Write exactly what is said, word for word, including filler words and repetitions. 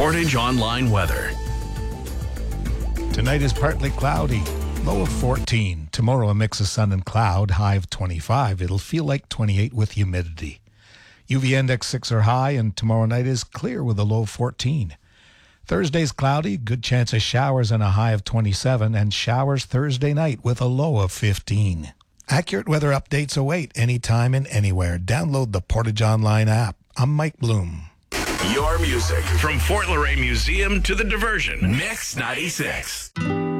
Portage Online weather. Tonight is partly cloudy, low of fourteen. Tomorrow a mix of sun and cloud, high of twenty-five. It'll feel like twenty-eight with humidity. U V index six or high, and tomorrow night is clear with a low of fourteen. Thursday's cloudy, good chance of showers and a high of twenty-seven, and showers Thursday night with a low of fifteen. Accurate weather updates await anytime and anywhere. Download the Portage Online app. I'm Mike Bloom. Your music from Fort Laurier Museum to the diversion. Mix ninety-six.